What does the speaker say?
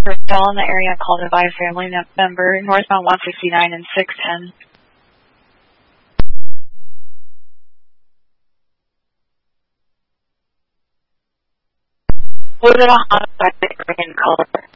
call in the area called Advise Family Member, northbound 169 and 610. Was it a homicide in color?